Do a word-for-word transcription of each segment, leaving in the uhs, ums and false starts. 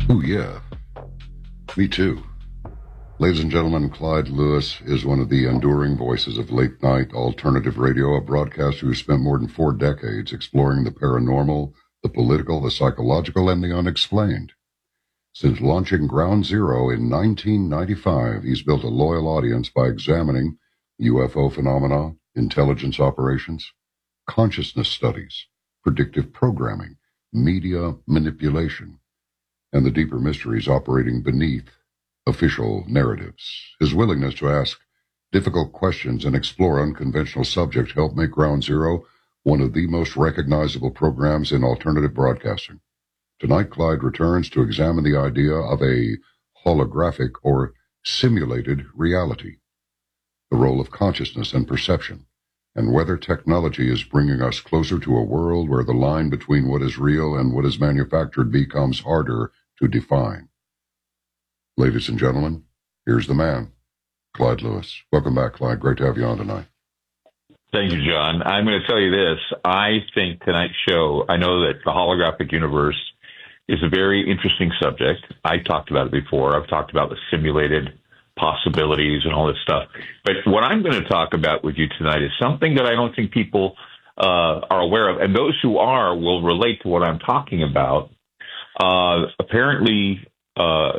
Ooh, yeah. Me too. Ladies and gentlemen, Clyde Lewis is one of the enduring voices of late-night alternative radio, a broadcaster who spent more than four decades exploring the paranormal, the political, the psychological, and the unexplained. Since launching Ground Zero in nineteen ninety-five, he's built a loyal audience by examining U F O phenomena, intelligence operations, consciousness studies, predictive programming, media manipulation, and the deeper mysteries operating beneath official narratives. His willingness to ask difficult questions and explore unconventional subjects helped make Ground Zero one of the most recognizable programs in alternative broadcasting. Tonight, Clyde returns to examine the idea of a holographic or simulated reality, the role of consciousness and perception, and whether technology is bringing us closer to a world where the line between what is real and what is manufactured becomes harder to define. Ladies and gentlemen, here's the man, Clyde Lewis. Welcome back, Clyde. Great to have you on tonight. Thank you, John. I'm going to tell you this. I think tonight's show, I know that the holographic universe is a very interesting subject. I talked about it before. I've talked about the simulated possibilities and all this stuff. But what I'm going to talk about with you tonight is something that I don't think people uh, are aware of. And those who are will relate to what I'm talking about. Uh, apparently, uh,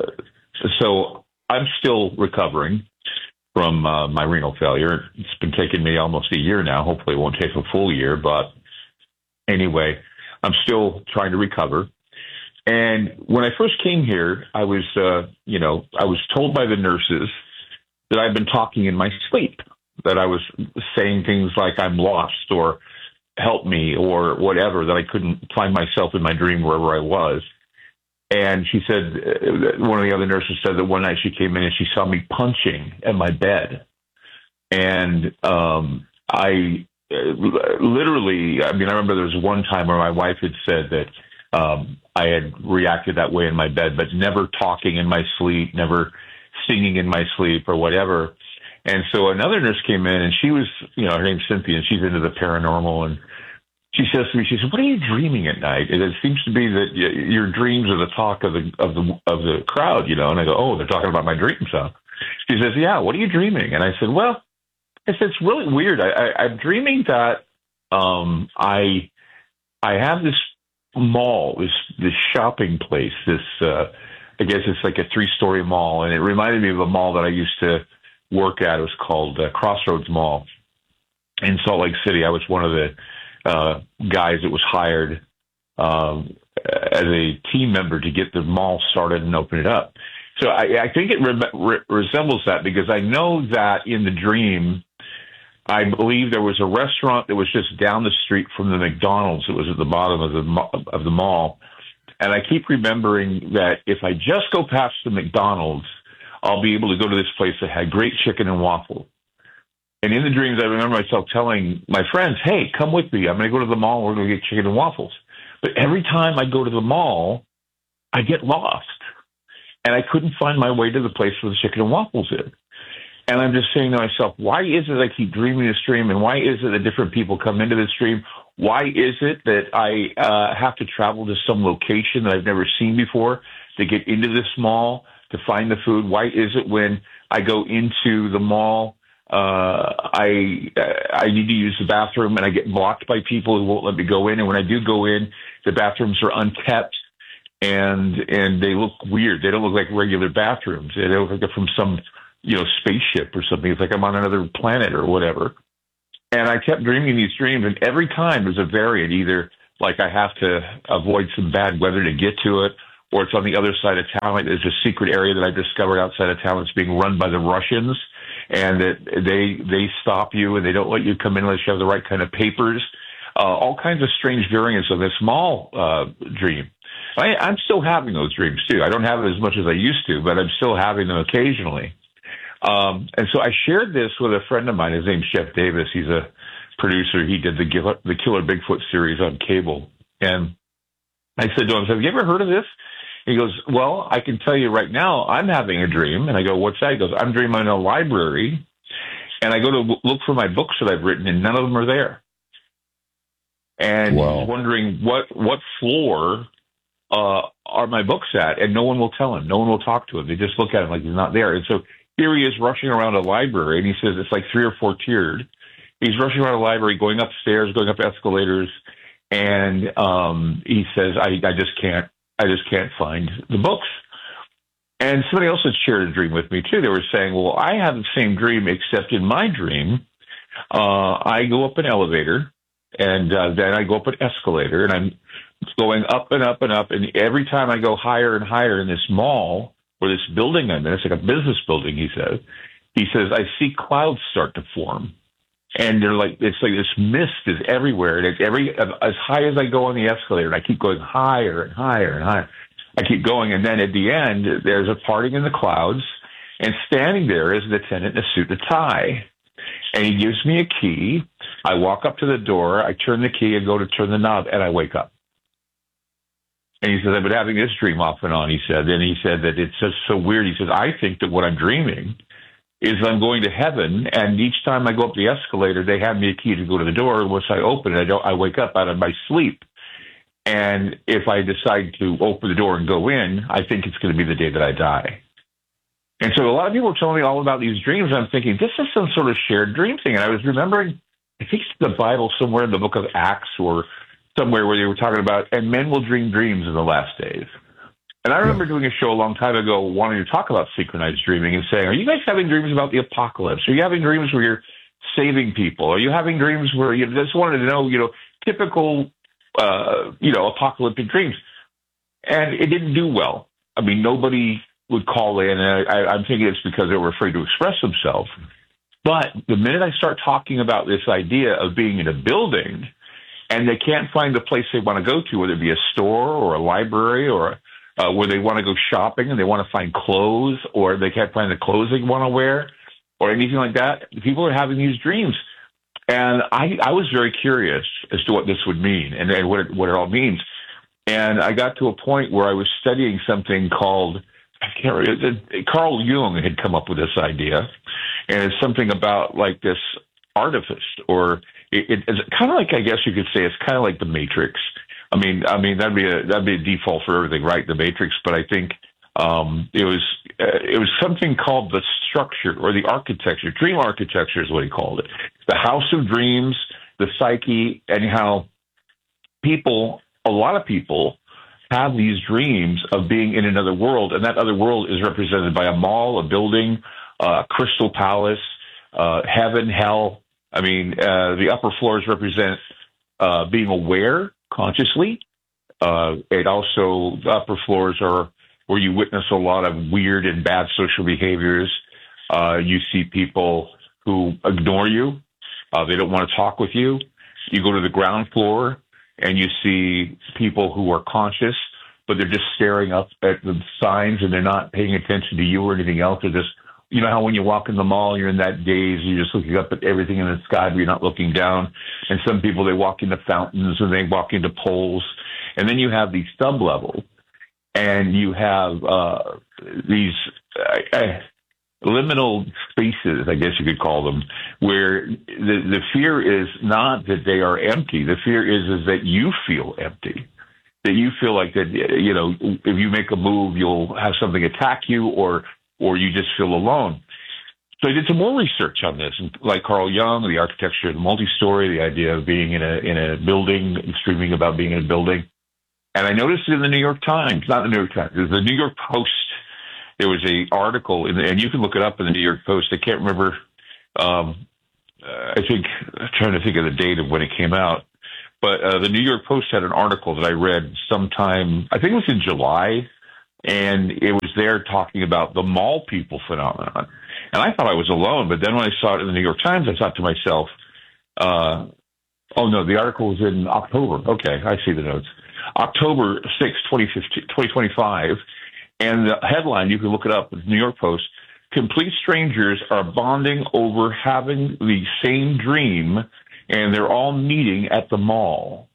so I'm still recovering from uh, my renal failure. It's been taking me almost a year now. Hopefully it won't take a full year. But anyway, I'm still trying to recover. And when I first came here, I was, uh, you know, I was told by the nurses that I'd been talking in my sleep, that I was saying things like I'm lost or help me or whatever, that I couldn't find myself in my dream wherever I was. And she said, one of the other nurses said that one night she came in and she saw me punching at my bed. And um, I literally, I mean, I remember there was one time where my wife had said that um, I had reacted that way in my bed, but never talking in my sleep, never singing in my sleep or whatever. And so another nurse came in and she was, you know, her name's Cynthia, and she's into the paranormal. And she says to me, she says, "What are you dreaming at night? And it seems to be that y- your dreams are the talk of the of the of the crowd, you know." And I go, "Oh, they're talking about my dreams, huh?" She says, "Yeah, what are you dreaming?" And I said, "Well," I said, "it's really weird. I, I, I'm dreaming that um, I I have this mall, this this shopping place, this uh, I guess it's like a three story mall, and it reminded me of a mall that I used to work at. It was called uh, Crossroads Mall in Salt Lake City. I was one of the uh, guys that was hired um, as a team member to get the mall started and open it up. So I, I think it re- re- resembles that, because I know that in the dream, I believe there was a restaurant that was just down the street from the McDonald's. It was at the bottom of the of the mall. And I keep remembering that if I just go past the McDonald's, I'll be able to go to this place that had great chicken and waffle. And in the dreams, I remember myself telling my friends, "Hey, come with me. I'm going to go to the mall. We're going to get chicken and waffles." But every time I go to the mall, I get lost. And I couldn't find my way to the place where the chicken and waffles is. And I'm just saying to myself, why is it I keep dreaming this dream? And why is it that different people come into this dream? Why is it that I uh, have to travel to some location that I've never seen before to get into this mall, to find the food? Why is it when I go into the mall, uh, I I need to use the bathroom and I get blocked by people who won't let me go in? And when I do go in, the bathrooms are unkept and and they look weird. They don't look like regular bathrooms. They look like they're from some, you know, spaceship or something. It's like I'm on another planet or whatever. And I kept dreaming these dreams, and every time there's a variant, either like I have to avoid some bad weather to get to it, or it's on the other side of town. Like there's a secret area that I discovered outside of town that's being run by the Russians, and that they they stop you and they don't let you come in unless you have the right kind of papers. Uh, all kinds of strange variants of this mall uh, dream. I, I'm still having those dreams too. I don't have it as much as I used to, but I'm still having them occasionally. Um, and so I shared this with a friend of mine. His name's Jeff Davis. He's a producer. He did the Killer, the Killer Bigfoot series on cable. And I said to him, "Have you ever heard of this?" He goes, "Well, I can tell you right now, I'm having a dream." And I go, "What's that?" He goes, "I'm dreaming in a library, and I go to look for my books that I've written, and none of them are there." And Wow. he's wondering what what floor uh, are my books at? And no one will tell him. No one will talk to him. They just look at him like he's not there. And so here he is rushing around a library, and he says it's like three or four tiered. He's rushing around a library, going upstairs, going up escalators, and um, he says, I, I just can't, I just can't find the books. And somebody else had shared a dream with me, too. They were saying, well, I have the same dream, except in my dream, uh, I go up an elevator, and uh, then I go up an escalator, and I'm going up and up and up. And every time I go higher and higher in this mall or this building I'm in, it's like a business building, he says, he says, I see clouds start to form. And they're like, it's like this mist is everywhere. And it's every, as high as I go on the escalator, and I keep going higher and higher and higher. I keep going. And then at the end, there's a parting in the clouds, and standing there is an attendant in a suit and a tie. And he gives me a key. I walk up to the door. I turn the key and go to turn the knob, and I wake up. And he says, I've been having this dream off and on, he said. And he said that it's just so weird. He says, I think that what I'm dreaming is I'm going to heaven, and each time I go up the escalator, they have me a key to go to the door. And once I open it, I don't. I wake up out of my sleep. And if I decide to open the door and go in, I think it's going to be the day that I die. And so a lot of people are telling me all about these dreams. I'm thinking, this is some sort of shared dream thing. And I was remembering, I think it's the Bible somewhere in the book of Acts or somewhere where they were talking about, and men will dream dreams in the last days. And I remember doing a show a long time ago wanting to talk about synchronized dreaming and saying, are you guys having dreams about the apocalypse? Are you having dreams where you're saving people? Are you having dreams where you just wanted to know, you know, typical, uh, you know, apocalyptic dreams? And it didn't do well. I mean, nobody would call in, and I, I'm thinking it's because they were afraid to express themselves. But the minute I start talking about this idea of being in a building and they can't find the place they want to go to, whether it be a store or a library or uh, where they want to go shopping and they want to find clothes, or they can't find the clothes they want to wear or anything like that, people are having these dreams. And I, I was very curious as to what this would mean and, and what, it, what it all means. And I got to a point where I was studying something called, I can't remember, Carl Jung had come up with this idea, and it's something about like this artifice, or it, it's kind of like, I guess you could say, it's kind of like the Matrix. I mean, I mean that'd be a that'd be a default for everything, right? The Matrix, but I think um, it was uh, it was something called the structure or the architecture. Dream architecture is what he called it. The house of dreams, the psyche, and how people, a lot of people, have these dreams of being in another world, and that other world is represented by a mall, a building, a crystal palace, uh, heaven, hell. I mean, uh, the upper floors represent uh, being aware consciously. Uh, and also, the upper floors are where you witness a lot of weird and bad social behaviors. Uh, you see people who ignore you. Uh, they don't want to talk with you. You go to the ground floor, and you see people who are conscious, but they're just staring up at the signs, and they're not paying attention to you or anything else. They're just, you know how when you walk in the mall, you're in that daze, you're just looking up at everything in the sky, but you're not looking down. And some people, they walk into fountains, and they walk into poles. And then you have these sub-levels, and you have uh, these uh, liminal spaces, I guess you could call them, where the, the fear is not that they are empty. The fear is, is that you feel empty, that you feel like that, you know, if you make a move, you'll have something attack you, or or you just feel alone. So I did some more research on this, like Carl Jung, the architecture of the multi-story, the idea of being in a in a building, streaming about being in a building. And I noticed it in the New York Times, not the New York Times, it was the New York Post. There was an article, in the, and you can look it up in the New York Post. I can't remember. Um, uh, I think I'm trying to think of the date of when it came out. But uh, the New York Post had an article that I read sometime, I think it was in July, and it was there talking about the mall people phenomenon. And I thought I was alone, but then when I saw it in the New York Times, I thought to myself, uh, oh, no, the article was in October. Okay, I see the notes. October sixth, twenty twenty-five. And the headline, you can look it up, the New York Post, complete strangers are bonding over having the same dream, and they're all meeting at the mall.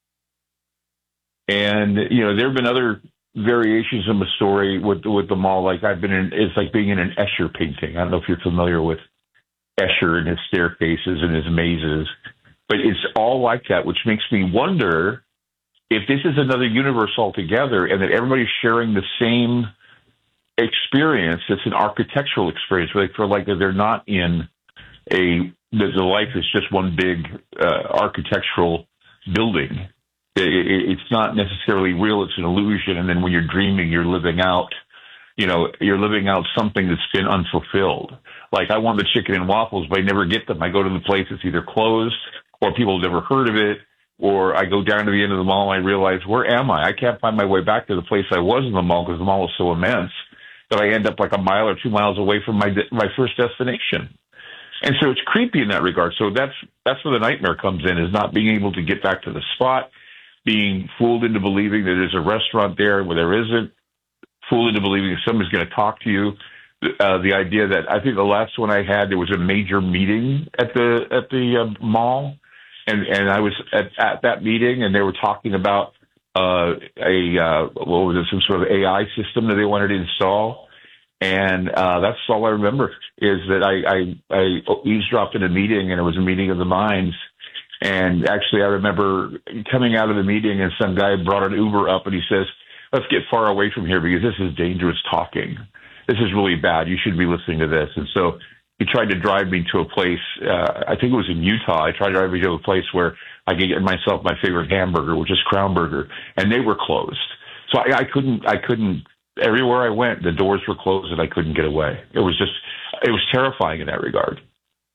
And, you know, there have been other variations of the story with, with the mall. Like I've been in, it's like being in an Escher painting. I don't know if you're familiar with Escher and his staircases and his mazes, but it's all like that, which makes me wonder if this is another universe altogether and that everybody's sharing the same experience, it's an architectural experience where they feel like that they're not in a, that the life is just one big uh, architectural building. It, it, it's not necessarily real, it's an illusion. And then when you're dreaming, you're living out, you know, you're living out something that's been unfulfilled. Like, I want the chicken and waffles, but I never get them. I go to the place that's either closed or people have never heard of it, or I go down to the end of the mall and I realize, where am I? I can't find my way back to the place I was in the mall because the mall is so immense that I end up like a mile or two miles away from my my first destination. And so it's creepy in that regard. So that's that's where the nightmare comes in, is not being able to get back to the spot, being fooled into believing that there's a restaurant there where there isn't, fooled into believing that somebody's going to talk to you. Uh, the idea that, I think the last one I had, there was a major meeting at the at the uh, mall, and, and I was at, at that meeting, and they were talking about uh, a uh, what was it, some sort of A I system that they wanted to install. And uh, that's all I remember, is that I, I, I eavesdropped in a meeting, and it was a meeting of the minds. And actually, I remember coming out of the meeting, and some guy brought an Uber up, and he says, let's get far away from here because this is dangerous talking. This is really bad. You should be listening to this. And so he tried to drive me to a place, uh, I think it was in Utah. I tried to drive me to a place where I could get myself my favorite hamburger, which is Crown Burger, and they were closed. So I, I couldn't, I couldn't, everywhere I went, the doors were closed and I couldn't get away. It was just, it was terrifying in that regard.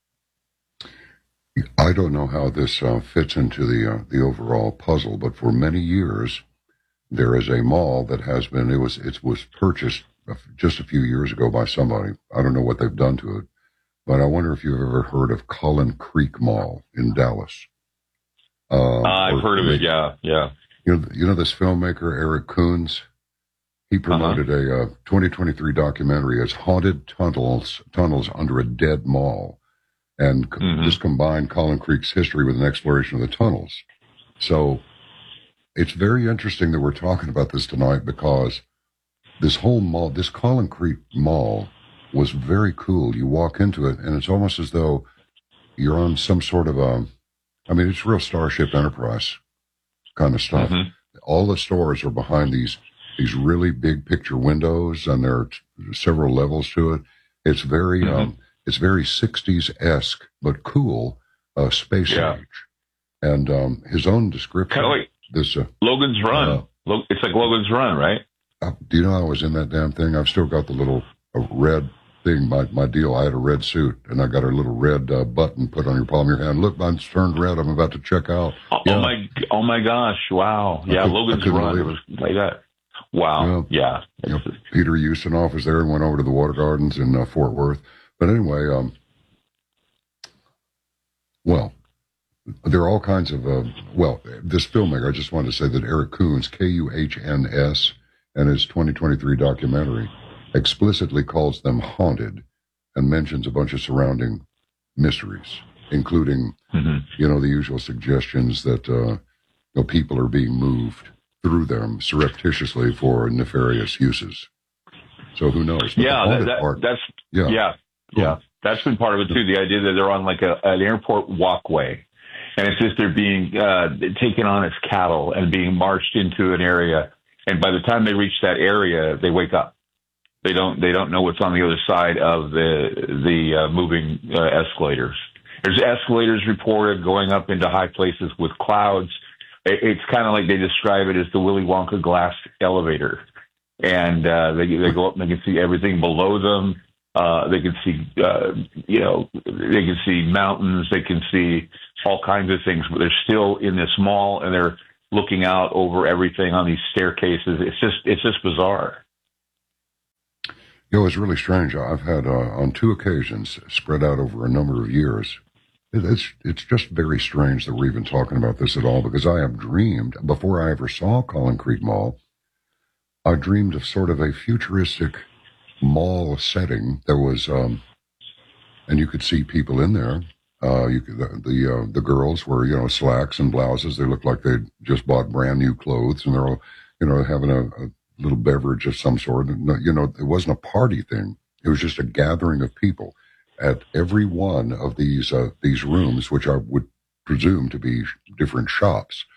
I don't know how this uh, fits into the uh, the overall puzzle, but for many years, there is a mall that has been, it was, it was purchased just a few years ago by somebody. I don't know what they've done to it, but I wonder if you've ever heard of Collin Creek Mall in Dallas. Uh, uh, I've heard of it. Yeah. Yeah. You know, you know, this filmmaker, Eric Coons, he promoted uh-huh. a uh, twenty twenty-three documentary as Haunted Tunnels, Tunnels Under a Dead Mall. And mm-hmm. just combined Collin Creek's history with an exploration of the tunnels. So it's very interesting that we're talking about this tonight, because this whole mall, this Collin Creek Mall, was very cool. You walk into it, and it's almost as though you're on some sort of a, I mean, it's real Starship Enterprise kind of stuff. Mm-hmm. All the stores are behind these these really big picture windows, and there are t- several levels to it. It's very, mm-hmm. um, it's very sixties-esque, but cool, uh, space yeah. age. And um, his own description. Kind of like this, uh, Logan's Run. Uh, it's like Logan's Run, right? Uh, do you know I was in that damn thing? I've still got the little uh, red thing, my, my deal. I had a red suit, and I got a little red uh, button put on your palm of your hand. Look, mine's turned red. I'm about to check out. Oh, yeah. oh my oh my gosh, wow. I yeah, could, Logan's Run. It was like that. Wow, yeah. yeah. You know, Peter Ustinov was there and went over to the Water Gardens in uh, Fort Worth. But anyway, um, well, there are all kinds of, uh, well, this filmmaker, I just wanted to say that Eric Coons, K U H N S, and his twenty twenty-three documentary explicitly calls them haunted and mentions a bunch of surrounding mysteries, including, mm-hmm. you know, the usual suggestions that, uh, you know, people are being moved through them surreptitiously for nefarious uses. So who knows? But yeah, that, that, part, that's, yeah. yeah. Yeah, that's been part of it, too, the idea that they're on like a, an airport walkway, and it's just they're being uh, taken on as cattle and being marched into an area, and by the time they reach that area, they wake up. They don't they don't know what's on the other side of the the uh, moving uh, escalators. There's escalators reported going up into high places with clouds. It, it's kind of like they describe it as the Willy Wonka glass elevator, and uh, they they go up and they can see everything below them. Uh, they can see, uh, you know, they can see mountains, they can see all kinds of things, but they're still in this mall and they're looking out over everything on these staircases. It's just, it's just bizarre. You know, it's really strange. I've had, uh, on two occasions, spread out over a number of years. It's, it's just very strange that we're even talking about this at all, because I have dreamed, before I ever saw Collin Creek Mall, I dreamed of sort of a futuristic mall setting. There was, um, and you could see people in there. Uh, you could, the the, uh, the girls were, you know, slacks and blouses. They looked like they'd just bought brand new clothes, and they're all, you know, having a, a little beverage of some sort. You know, it wasn't a party thing. It was just a gathering of people at every one of these uh, these rooms, which I would presume to be different shops.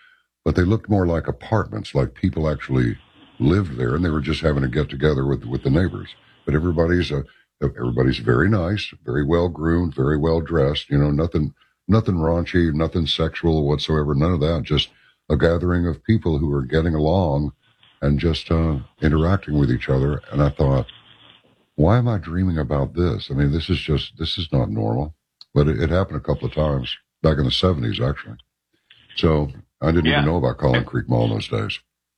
but they looked more like apartments, like people actually lived there, and they were just having a get together with with the neighbors. But everybody's uh, everybody's very nice, very well groomed, very well dressed. You know, nothing nothing raunchy, nothing sexual whatsoever. None of that. Just a gathering of people who are getting along and just uh, interacting with each other. And I thought, why am I dreaming about this? I mean, this is just this is not normal. But it, it happened a couple of times back in the seventies, actually. So I didn't yeah. even know about Collin Creek Mall in those days.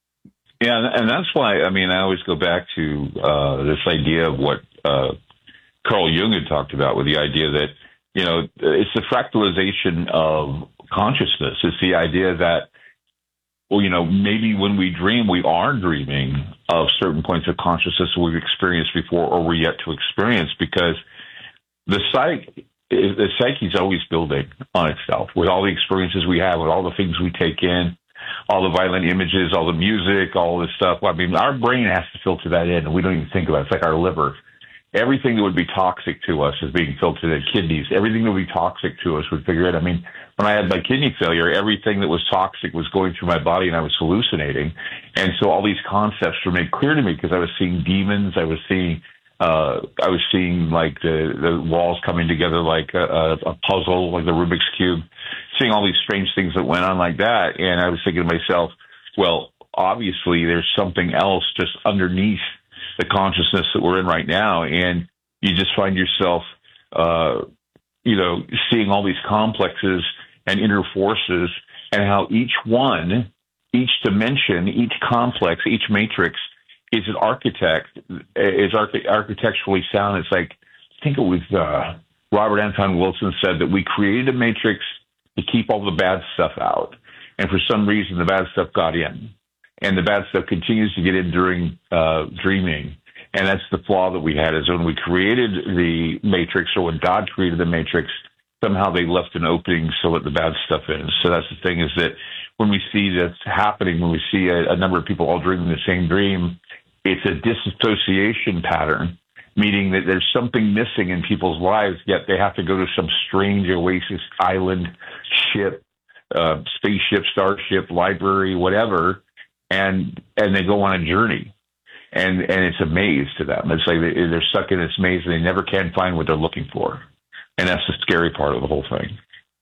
Yeah, and that's why, I mean, I always go back to uh, this idea of what uh, Carl Jung had talked about, with the idea that, you know, it's the fractalization of consciousness. It's the idea that, well, you know, maybe when we dream, we are dreaming of certain points of consciousness that we've experienced before or we're yet to experience, because the psyche, the psyche is always building on itself with all the experiences we have, with all the things we take in, all the violent images, all the music, all this stuff. I mean, our brain has to filter that in, and we don't even think about it. It's like our liver. Everything that would be toxic to us is being filtered in. Kidneys, everything that would be toxic to us would figure it. I mean, when I had my kidney failure, everything that was toxic was going through my body, and I was hallucinating. And so all these concepts were made clear to me because I was seeing demons. I was seeing Uh, I was seeing like the, the walls coming together like a, a puzzle, like the Rubik's Cube, seeing all these strange things that went on like that. And I was thinking to myself, well, obviously there's something else just underneath the consciousness that we're in right now. And you just find yourself, uh, you know, seeing all these complexes and inner forces, and how each one, each dimension, each complex, each matrix is an architect, is arch- architecturally sound. It's like, I think it was uh, Robert Anton Wilson said that we created a matrix to keep all the bad stuff out. And for some reason, the bad stuff got in. And the bad stuff continues to get in during uh, dreaming. And that's the flaw that we had, is when we created the matrix, or when God created the matrix, somehow they left an opening so that the bad stuff in. So that's the thing, is that when we see that's happening, when we see a, a number of people all dreaming the same dream, it's a disassociation pattern, meaning that there's something missing in people's lives, yet they have to go to some strange oasis island, ship, uh, spaceship, starship, library, whatever, and and they go on a journey. And and it's a maze to them. It's like they're stuck in this maze, and they never can find what they're looking for. And that's the scary part of the whole thing.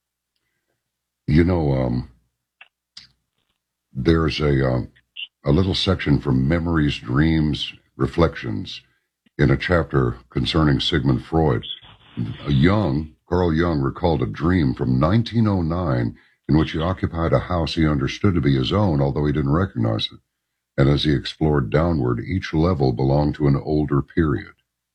You know, um, there's a... Um a little section from Memories, Dreams, Reflections in a chapter concerning Sigmund Freud. Jung, Carl Jung, recalled a dream from nineteen oh nine in which he occupied a house he understood to be his own, although he didn't recognize it. And as he explored downward, each level belonged to an older period.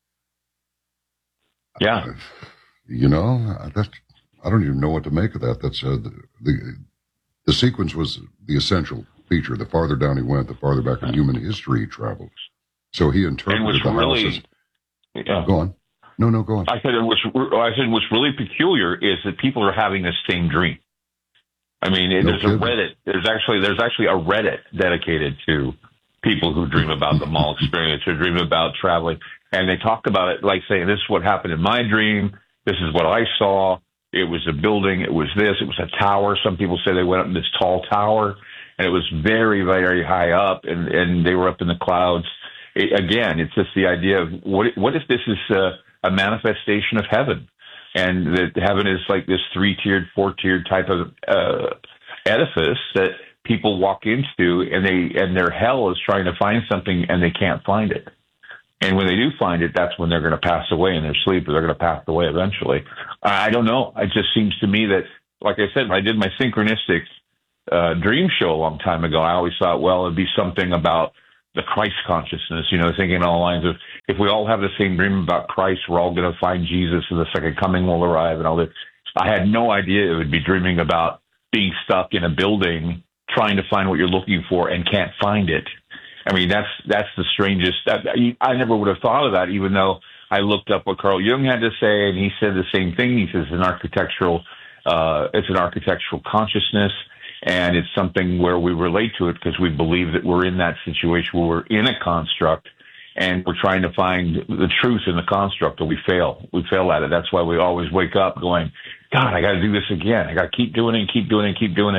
Yeah. Uh, you know, that's, I don't even know what to make of that. That's uh, the, the the sequence was the essential feature. The farther down he went, the farther back in human history he traveled. So he interpreted the really, house as... Yeah. Go on. No, no, go on. I said, what's, I said what's really peculiar is that people are having the same dream. I mean, no there's kidding. a Reddit. There's actually there's actually a Reddit dedicated to people who dream about the mall experience, or dream about traveling, and they talk about it like saying, "This is what happened in my dream. This is what I saw. It was a building. It was this. It was a tower." Some people say they went up in this tall tower, and it was very, very high up, and, and they were up in the clouds. It, again, it's just the idea of what, what if this is a, a manifestation of heaven, and that heaven is like this three-tiered, four-tiered type of uh, edifice that people walk into, and they and their hell is trying to find something, and they can't find it. And when they do find it, that's when they're going to pass away in their sleep, or they're going to pass away eventually. I don't know. It just seems to me that, like I said, when I did my synchronistic Uh, dream show a long time ago, I always thought, well, it'd be something about the Christ consciousness, you know, thinking along the lines of, if we all have the same dream about Christ, we're all going to find Jesus and the second coming will arrive and all that. I had no idea it would be dreaming about being stuck in a building, trying to find what you're looking for and can't find it. I mean, that's, that's the strangest. That, I never would have thought of that, even though I looked up what Carl Jung had to say, and he said the same thing. He says an architectural, uh, it's an architectural consciousness. And it's something where we relate to it because we believe that we're in that situation where we're in a construct and we're trying to find the truth in the construct, and we fail. We fail at it. That's why we always wake up going, God, I got to do this again. I got to keep doing it and keep doing it and keep doing it.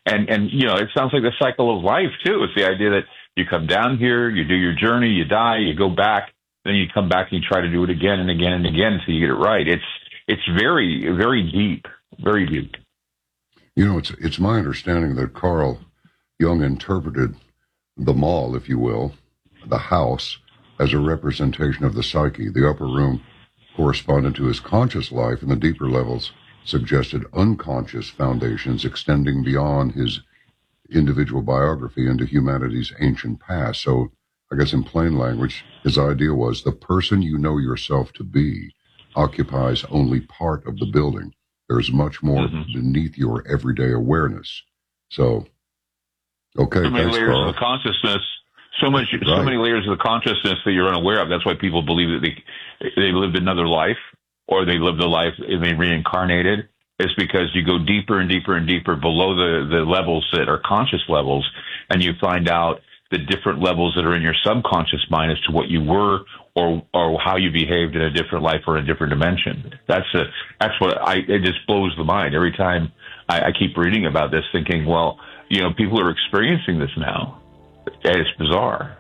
And, and, you know, it sounds like the cycle of life too. It's the idea that you come down here, you do your journey, you die, you go back, then you come back and you try to do it again and again and again until you get it right. It's, it's very, very deep, very deep. You know, it's, it's my understanding that Carl Jung interpreted the mall, if you will, the house, as a representation of the psyche. The upper room corresponded to his conscious life, and the deeper levels suggested unconscious foundations extending beyond his individual biography into humanity's ancient past. So I guess in plain language, his idea was the person you know yourself to be occupies only part of the building. There's much more mm-hmm. beneath your everyday awareness. So, okay, so many thanks, layers Carl. of the consciousness, so much, right. so many layers of the consciousness that you're unaware of. That's why people believe that they they lived another life, or they lived a life and they reincarnated. It's because you go deeper and deeper and deeper below the, the levels that are conscious levels, and you find out the different levels that are in your subconscious mind as to what you were or or how you behaved in a different life or a different dimension. That's a, that's what I, it just blows the mind. Every time I, I keep reading about this, thinking, well, you know, people are experiencing this now. And it's bizarre.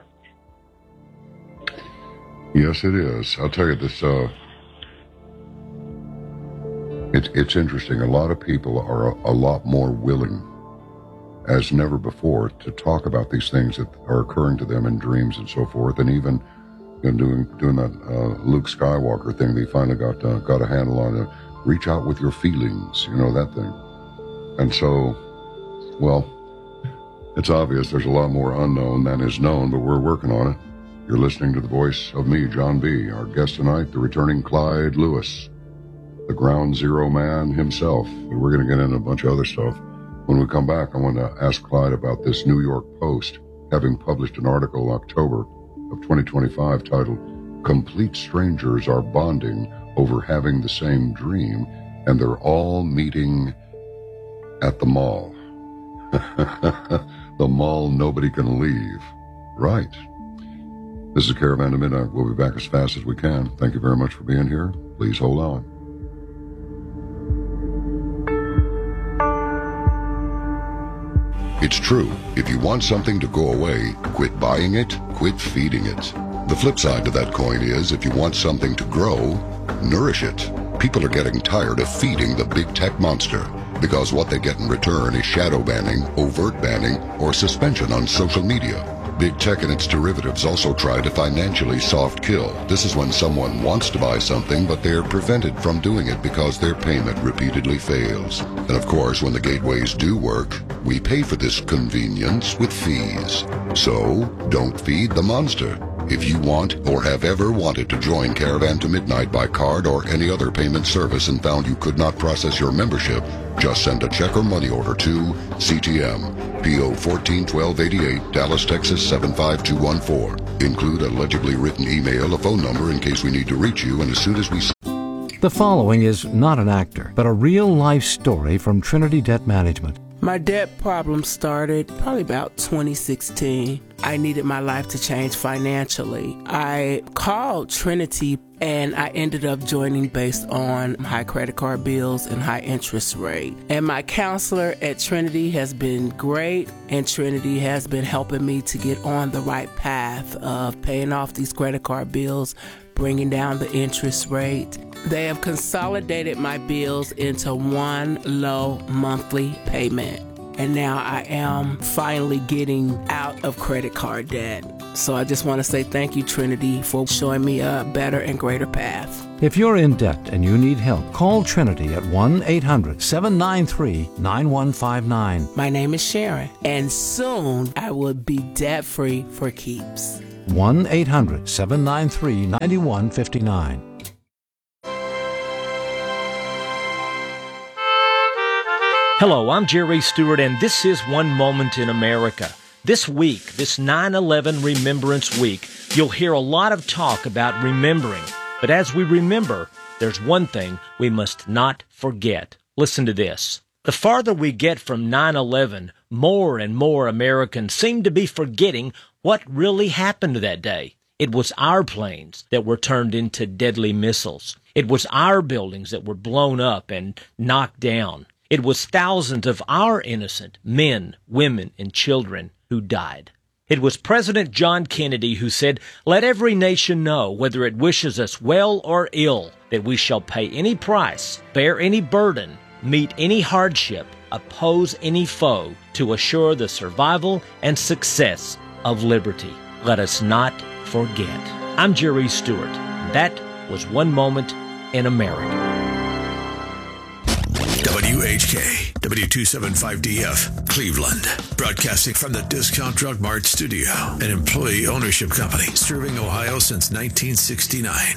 Yes, it is. I'll tell you this, uh, It's it's interesting. A lot of people are a, a lot more willing, as never before, to talk about these things that are occurring to them in dreams and so forth. And even you know, doing doing that uh, Luke Skywalker thing, they finally got uh, got a handle on it. Reach out with your feelings, you know, that thing. And so, well, it's obvious there's a lot more unknown than is known, but we're working on it. You're listening to the voice of me, John B. Our guest tonight, the returning Clyde Lewis, the ground zero man himself. We're going to get into a bunch of other stuff. When we come back, I want to ask Clyde about this New York Post having published an article in October of twenty twenty-five titled, "Complete Strangers Are Bonding Over Having the Same Dream, and They're All Meeting at the Mall." The mall nobody can leave. Right. This is Caravan to Midnight. We'll be back as fast as we can. Thank you very much for being here. Please hold on. It's true. If you want something to go away, quit buying it, quit feeding it. The flip side to that coin is, if you want something to grow, nourish it. People are getting tired of feeding the big tech monster, because what they get in return is shadow banning, overt banning, or suspension on social media. Big tech and its derivatives also try to financially soft kill. This is when someone wants to buy something, but they're prevented from doing it because their payment repeatedly fails. And of course, when the gateways do work, we pay for this convenience with fees. So, don't feed the monster. If you want or have ever wanted to join Caravan to Midnight by card or any other payment service and found you could not process your membership, just send a check or money order to C T M, P O fourteen twelve eighty-eight, Dallas, Texas seven five two one four. Include a legibly written email, a phone number in case we need to reach you, and as soon as we... The following is not an actor, but a real-life story from Trinity Debt Management. My debt problem started probably about twenty sixteen. I needed my life to change financially. I called Trinity and I ended up joining based on high credit card bills and high interest rate. And my counselor at Trinity has been great, and Trinity has been helping me to get on the right path of paying off these credit card bills, bringing down the interest rate. They have consolidated my bills into one low monthly payment. And now I am finally getting out of credit card debt. So I just want to say thank you, Trinity, for showing me a better and greater path. If you're in debt and you need help, call Trinity at one eight hundred seven nine three nine one five nine. My name is Sharon, and soon I will be debt-free for keeps. one eight hundred seven nine three nine one five nine. Hello, I'm Jerry Stewart, and this is One Moment in America. This week, this nine eleven Remembrance Week, you'll hear a lot of talk about remembering. But as we remember, there's one thing we must not forget. Listen to this. The farther we get from nine eleven, more and more Americans seem to be forgetting what really happened that day. It was our planes that were turned into deadly missiles. It was our buildings that were blown up and knocked down. It was thousands of our innocent men, women, and children who died. It was President John Kennedy who said, "Let every nation know, whether it wishes us well or ill, that we shall pay any price, bear any burden, meet any hardship, oppose any foe, to assure the survival and success of liberty. Let us not forget." I'm Jerry Stewart. That was One Moment in America. W H K, W two seventy-five D F, Cleveland. Broadcasting from the Discount Drug Mart studio, an employee ownership company serving Ohio since nineteen sixty-nine.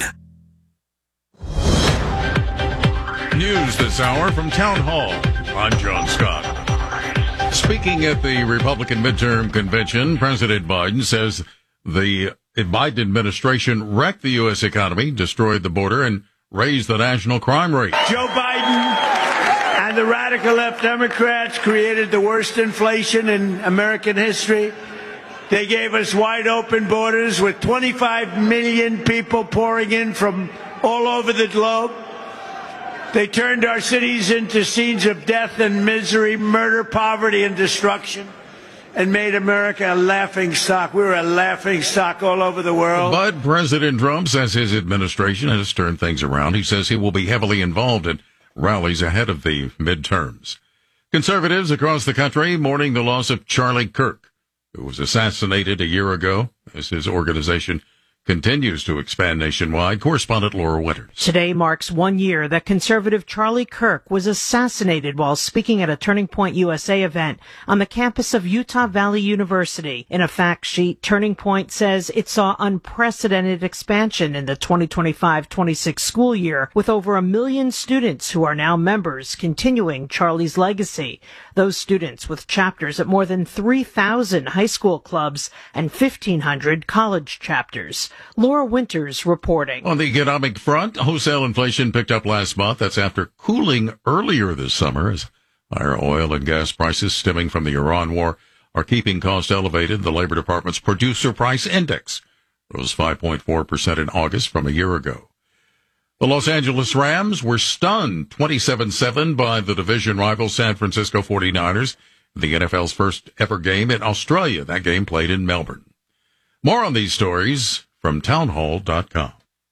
News this hour from Town Hall. I'm John Scott. Speaking at the Republican midterm convention, President Biden says the Biden administration wrecked the U S economy, destroyed the border, and raised the national crime rate. Joe Biden and the radical left Democrats created the worst inflation in American history. They gave us wide open borders with twenty-five million people pouring in from all over the globe. They turned our cities into scenes of death and misery, murder, poverty, and destruction, and made America a laughing stock. We were a laughing stock all over the world. But President Trump says his administration has turned things around. He says he will be heavily involved in rallies ahead of the midterms. Conservatives across the country mourning the loss of Charlie Kirk, who was assassinated a year ago as his organization continues to expand nationwide. Correspondent Laura Winters. Today marks one year that conservative Charlie Kirk was assassinated while speaking at a Turning Point U S A event on the campus of Utah Valley University. In a fact sheet, Turning Point says it saw unprecedented expansion in the twenty twenty-five twenty-six school year, with over a million students who are now members continuing Charlie's legacy. Those students with chapters at more than three thousand high school clubs and fifteen hundred college chapters. Laura Winters reporting. On the economic front, wholesale inflation picked up last month. That's after cooling earlier this summer as higher oil and gas prices stemming from the Iran war are keeping costs elevated. The Labor Department's Producer Price Index rose five point four percent in August from a year ago. The Los Angeles Rams were stunned twenty-seven seven by the division rival San Francisco forty-niners, the N F L's first ever game in Australia. That game played in Melbourne. More on these stories from townhall dot com.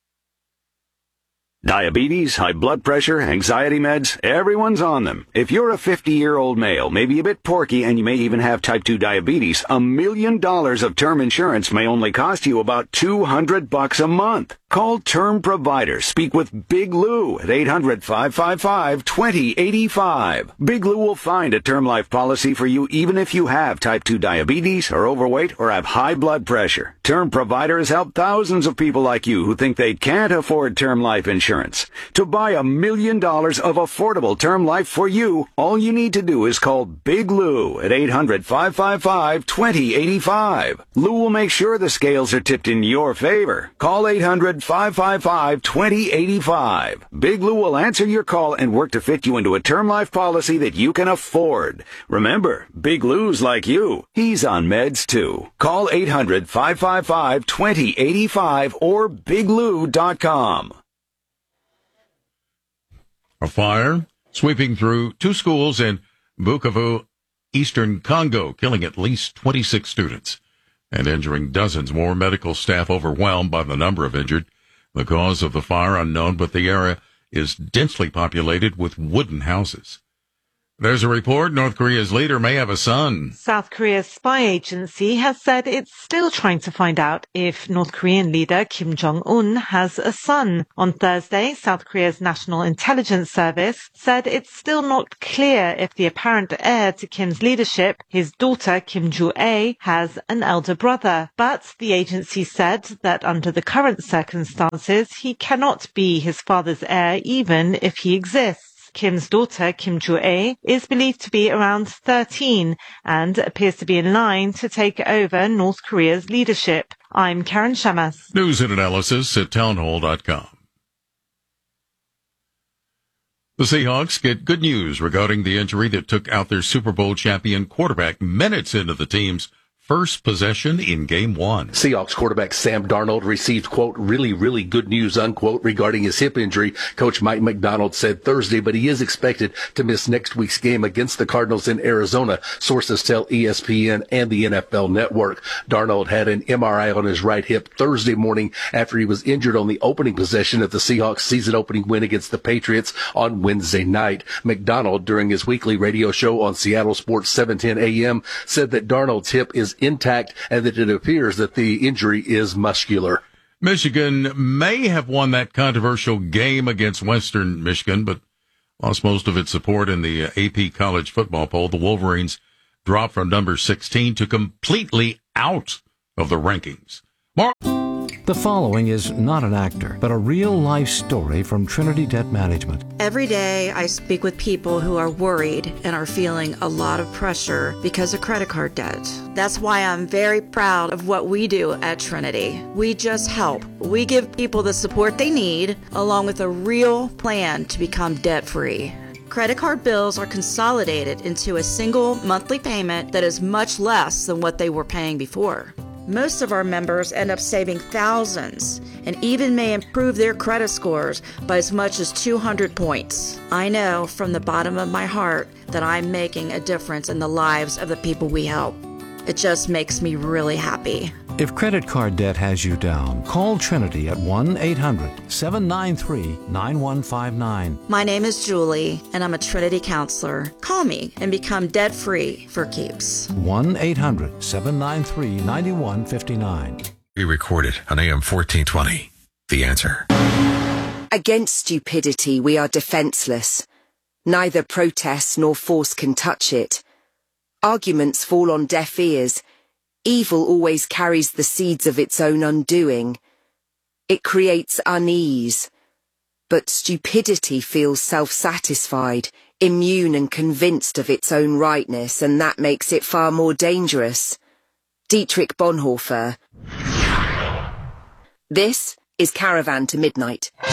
Diabetes, high blood pressure, anxiety meds, everyone's on them. If you're a fifty-year-old male, maybe a bit porky, and you may even have type two diabetes, a million dollars of term insurance may only cost you about two hundred bucks a month. Call Term Provider. Speak with Big Lou at eight hundred, five five five, two zero eight five. Big Lou will find a term life policy for you even if you have type two diabetes, are overweight, or have high blood pressure. Term Provider has helped thousands of people like you who think they can't afford term life insurance. To buy a million dollars of affordable term life for you, all you need to do is call Big Lou at eight hundred, five five five, two zero eight five. Lou will make sure the scales are tipped in your favor. Call eight hundred, five five five, two zero eight five. Big Lou will answer your call and work to fit you into a term life policy that you can afford. Remember, Big Lou's like you. He's on meds too. Call eight hundred, five five five, two zero eight five or big lou dot com. A fire sweeping through two schools in Bukavu, eastern Congo, killing at least twenty-six students and injuring dozens more. Medical staff overwhelmed by the number of injured. The cause of the fire unknown, but the area is densely populated with wooden houses. There's a report North Korea's leader may have a son. South Korea's spy agency has said it's still trying to find out if North Korean leader Kim Jong-un has a son. On Thursday, South Korea's National Intelligence Service said it's still not clear if the apparent heir to Kim's leadership, his daughter Kim Joo-ae, has an elder brother. But the agency said that under the current circumstances, he cannot be his father's heir even if he exists. Kim's daughter, Kim Joo-ae, is believed to be around thirteen and appears to be in line to take over North Korea's leadership. I'm Karen Shamas. News and analysis at townhall dot com. The Seahawks get good news regarding the injury that took out their Super Bowl champion quarterback minutes into the team's first possession in game one. Seahawks quarterback Sam Darnold received, quote, really, really good news, unquote, regarding his hip injury. Coach Mike McDonald said Thursday, but he is expected to miss next week's game against the Cardinals in Arizona, sources tell E S P N and the N F L Network. Darnold had an M R I on his right hip Thursday morning after he was injured on the opening possession of the Seahawks' season-opening win against the Patriots on Wednesday night. McDonald, during his weekly radio show on Seattle Sports seven ten A M, said that Darnold's hip is intact and that it appears that the injury is muscular. Michigan may have won that controversial game against Western Michigan, but lost most of its support in the A P college football poll. The Wolverines dropped from number sixteen to completely out of the rankings. More- The following is not an actor, but a real-life story from Trinity Debt Management. Every day I speak with people who are worried and are feeling a lot of pressure because of credit card debt. That's why I'm very proud of what we do at Trinity. We just help. We give people the support they need, along with a real plan to become debt-free. Credit card bills are consolidated into a single monthly payment that is much less than what they were paying before. Most of our members end up saving thousands and even may improve their credit scores by as much as two hundred points. I know from the bottom of my heart that I'm making a difference in the lives of the people we help. It just makes me really happy. If credit card debt has you down, call Trinity at one eight hundred seven nine three nine one five nine. My name is Julie, and I'm a Trinity counselor. Call me and become debt-free for keeps. one eight hundred seven nine three nine one five nine. We recorded on A M fourteen twenty. The Answer. Against stupidity, we are defenseless. Neither protest nor force can touch it. Arguments fall on deaf ears. Evil always carries the seeds of its own undoing. It creates unease. But stupidity feels self-satisfied, immune and convinced of its own rightness, and that makes it far more dangerous. Dietrich Bonhoeffer. This is Caravan to Midnight.